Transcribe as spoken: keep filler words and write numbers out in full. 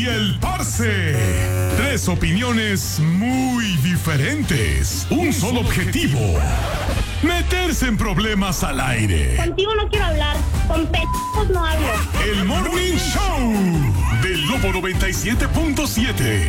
y el Parce. Tres opiniones muy diferentes. Un solo objetivo. Meterse en problemas al aire. Contigo no quiero hablar. Con pendejos no hablo. El Morning Show del Lobo noventa y siete punto siete.